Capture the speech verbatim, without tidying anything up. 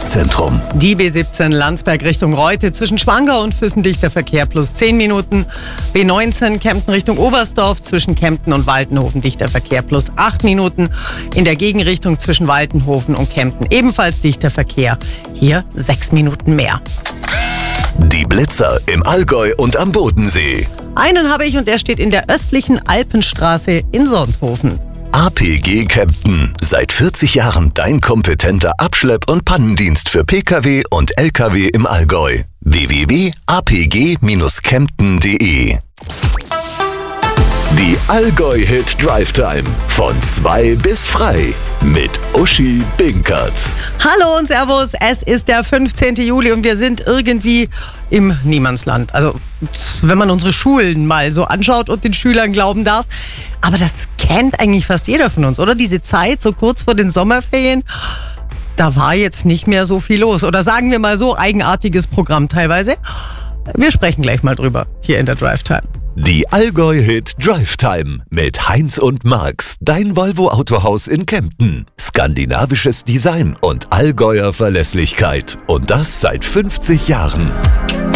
Verkehrszentrum. Die B siebzehn Landsberg Richtung Reute zwischen Schwangau und Füssen dichter Verkehr plus zehn Minuten. B neunzehn Kempten Richtung Oberstdorf zwischen Kempten und Waltenhofen dichter Verkehr plus acht Minuten. In der Gegenrichtung zwischen Waltenhofen und Kempten ebenfalls dichter Verkehr. Hier sechs Minuten mehr. Die Blitzer im Allgäu und am Bodensee. Einen habe ich und der steht in der östlichen Alpenstraße in Sonthofen. A P G Kempten. Seit vierzig Jahren dein kompetenter Abschlepp- und Pannendienst für Pkw und Lkw im Allgäu. w w w punkt a p g Bindestrich kempten punkt d e Die Allgäu-Hit Drive Time. Von zwei bis frei. Mit Uschi Binkert. Hallo und Servus, es ist der fünfzehnten Juli und wir sind irgendwie im Niemandsland. Also, wenn man unsere Schulen mal so anschaut und den Schülern glauben darf. Aber das kennt eigentlich fast jeder von uns, oder? Diese Zeit, so kurz vor den Sommerferien, da war jetzt nicht mehr so viel los. Oder sagen wir mal so, eigenartiges Programm teilweise. Wir sprechen gleich mal drüber hier in der Drive Time. Die Allgäu-Hit Drive Time mit Heinz und Marx, dein Volvo-Autohaus in Kempten. Skandinavisches Design und Allgäuer Verlässlichkeit. Und das seit fünfzig Jahren.